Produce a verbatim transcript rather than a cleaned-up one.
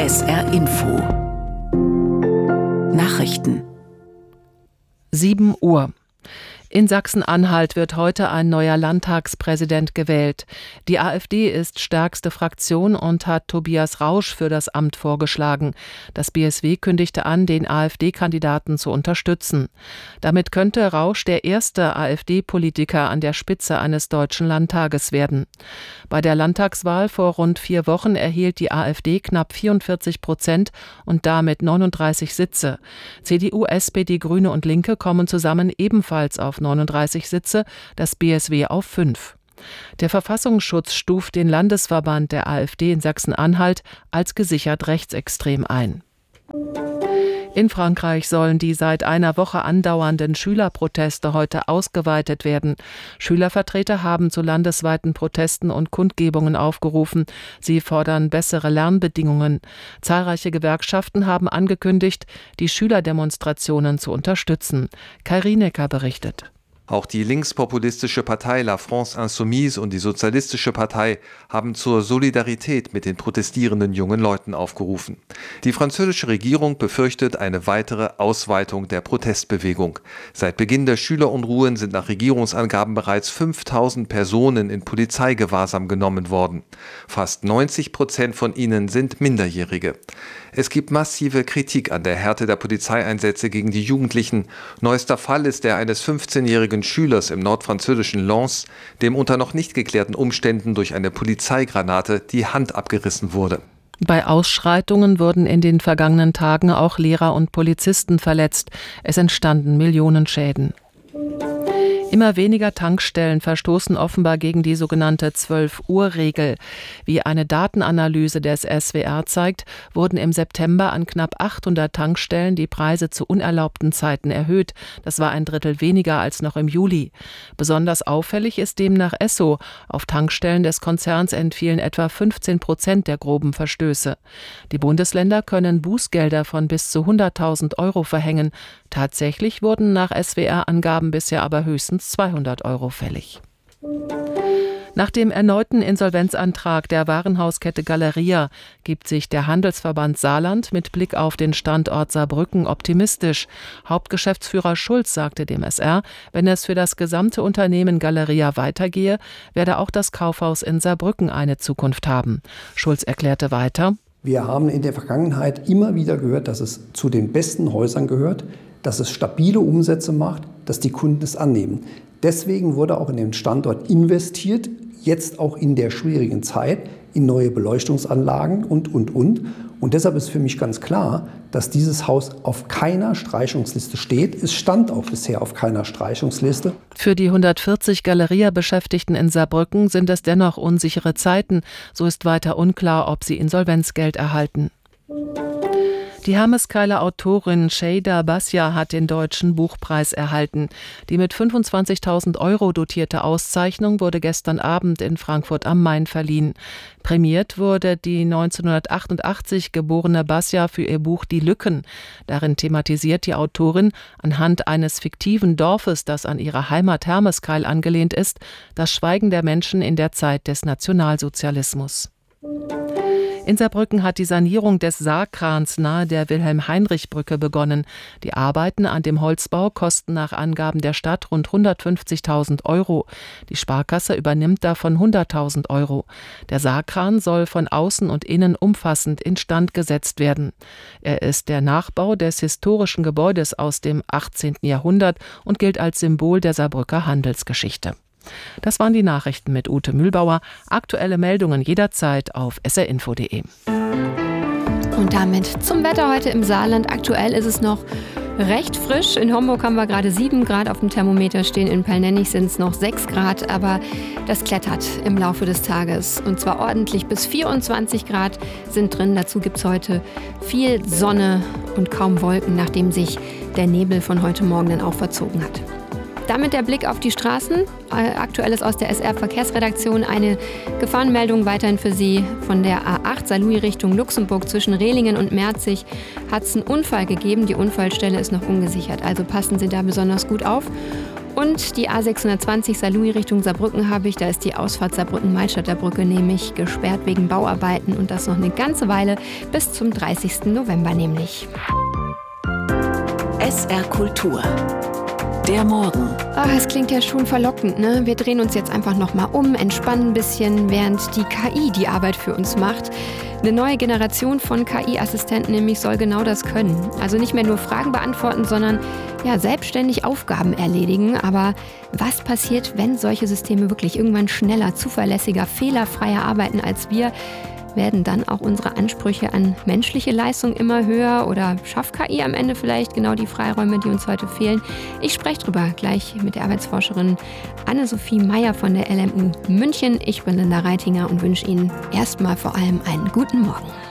S R Info Nachrichten. sieben Uhr. In Sachsen-Anhalt wird heute ein neuer Landtagspräsident gewählt. Die AfD ist stärkste Fraktion und hat Tobias Rausch für das Amt vorgeschlagen. Das B S W kündigte an, den AfD-Kandidaten zu unterstützen. Damit könnte Rausch der erste AfD-Politiker an der Spitze eines deutschen Landtages werden. Bei der Landtagswahl vor rund vier Wochen erhielt die AfD knapp vierundvierzig Prozent und damit neununddreißig Sitze. C D U, S P D, Grüne und Linke kommen zusammen ebenfalls auf neununddreißig Sitze, das B S W auf fünf. Der Verfassungsschutz stuft den Landesverband der AfD in Sachsen-Anhalt als gesichert rechtsextrem ein. In Frankreich sollen die seit einer Woche andauernden Schülerproteste heute ausgeweitet werden. Schülervertreter haben zu landesweiten Protesten und Kundgebungen aufgerufen. Sie fordern bessere Lernbedingungen. Zahlreiche Gewerkschaften haben angekündigt, die Schülerdemonstrationen zu unterstützen. Kai Rienecker berichtet. Auch die linkspopulistische Partei La France Insoumise und die Sozialistische Partei haben zur Solidarität mit den protestierenden jungen Leuten aufgerufen. Die französische Regierung befürchtet eine weitere Ausweitung der Protestbewegung. Seit Beginn der Schülerunruhen sind nach Regierungsangaben bereits fünftausend Personen in Polizeigewahrsam genommen worden. Fast neunzig Prozent von ihnen sind Minderjährige. Es gibt massive Kritik an der Härte der Polizeieinsätze gegen die Jugendlichen. Neuester Fall ist der eines fünfzehnjährigen Schülers im nordfranzösischen Lens, dem unter noch nicht geklärten Umständen durch eine Polizeigranate die Hand abgerissen wurde. Bei Ausschreitungen wurden in den vergangenen Tagen auch Lehrer und Polizisten verletzt. Es entstanden Millionenschäden. Immer weniger Tankstellen verstoßen offenbar gegen die sogenannte zwölf-Uhr-Regel. Wie eine Datenanalyse des S W R zeigt, wurden im September an knapp achthundert Tankstellen die Preise zu unerlaubten Zeiten erhöht. Das war ein Drittel weniger als noch im Juli. Besonders auffällig ist demnach Esso. Auf Tankstellen des Konzerns entfielen etwa fünfzehn Prozent der groben Verstöße. Die Bundesländer können Bußgelder von bis zu hunderttausend Euro verhängen. Tatsächlich wurden nach S W R-Angaben bisher aber höchstens zweihundert Euro fällig. Nach dem erneuten Insolvenzantrag der Warenhauskette Galeria gibt sich der Handelsverband Saarland mit Blick auf den Standort Saarbrücken optimistisch. Hauptgeschäftsführer Schulz sagte dem S R, wenn es für das gesamte Unternehmen Galeria weitergehe, werde auch das Kaufhaus in Saarbrücken eine Zukunft haben. Schulz erklärte weiter: Wir haben in der Vergangenheit immer wieder gehört, dass es zu den besten Häusern gehört, dass es stabile Umsätze macht, dass die Kunden es annehmen. Deswegen wurde auch in den Standort investiert, jetzt auch in der schwierigen Zeit, in neue Beleuchtungsanlagen und, und, und. Und deshalb ist für mich ganz klar, dass dieses Haus auf keiner Streichungsliste steht. Es stand auch bisher auf keiner Streichungsliste. Für die hundertvierzig Galeria-Beschäftigten in Saarbrücken sind es dennoch unsichere Zeiten. So ist weiter unklar, ob sie Insolvenzgeld erhalten. Die Hermeskeiler Autorin Şeyda Basya hat den Deutschen Buchpreis erhalten. Die mit fünfundzwanzigtausend Euro dotierte Auszeichnung wurde gestern Abend in Frankfurt am Main verliehen. Prämiert wurde die neunzehnhundertachtundachtzig geborene Basya für ihr Buch Die Lücken. Darin thematisiert die Autorin anhand eines fiktiven Dorfes, das an ihre Heimat Hermeskeil angelehnt ist, das Schweigen der Menschen in der Zeit des Nationalsozialismus. In Saarbrücken hat die Sanierung des Saarkrans nahe der Wilhelm-Heinrich-Brücke begonnen. Die Arbeiten an dem Holzbau kosten nach Angaben der Stadt rund hundertfünfzigtausend Euro. Die Sparkasse übernimmt davon hunderttausend Euro. Der Saarkran soll von außen und innen umfassend instand gesetzt werden. Er ist der Nachbau des historischen Gebäudes aus dem achtzehnten Jahrhundert und gilt als Symbol der Saarbrücker Handelsgeschichte. Das waren die Nachrichten mit Ute Mühlbauer. Aktuelle Meldungen jederzeit auf s r info punkt d e. Und damit zum Wetter heute im Saarland. Aktuell ist es noch recht frisch. In Homburg haben wir gerade sieben Grad auf dem Thermometer stehen. In Pellnennich sind es noch sechs Grad, aber das klettert im Laufe des Tages. Und zwar ordentlich bis vierundzwanzig Grad sind drin. Dazu gibt es heute viel Sonne und kaum Wolken, nachdem sich der Nebel von heute Morgen dann auch verzogen hat. Damit der Blick auf die Straßen. Aktuelles aus der S R-Verkehrsredaktion. Eine Gefahrenmeldung weiterhin für Sie von der A acht Saarlouis Richtung Luxemburg. Zwischen Rehlingen und Merzig hat es einen Unfall gegeben. Die Unfallstelle ist noch ungesichert, also passen Sie da besonders gut auf. Und die A sechshundertzwanzig Saarlouis Richtung Saarbrücken habe ich, da ist die Ausfahrt Saarbrücken-Malstadter Brücke nämlich gesperrt wegen Bauarbeiten und das noch eine ganze Weile bis zum dreißigsten November nämlich. S R Kultur. Der Morgen. Ach, es klingt ja schon verlockend, ne? Wir drehen uns jetzt einfach nochmal um, entspannen ein bisschen, während die K I die Arbeit für uns macht. Eine neue Generation von K I-Assistenten nämlich soll genau das können. Also nicht mehr nur Fragen beantworten, sondern ja, selbstständig Aufgaben erledigen. Aber was passiert, wenn solche Systeme wirklich irgendwann schneller, zuverlässiger, fehlerfreier arbeiten als wir? Werden dann auch unsere Ansprüche an menschliche Leistung immer höher oder schafft K I am Ende vielleicht genau die Freiräume, die uns heute fehlen? Ich spreche drüber gleich mit der Arbeitsforscherin Anne-Sophie Meyer von der L M U München. Ich bin Linda Reitinger und wünsche Ihnen erstmal vor allem einen guten Morgen.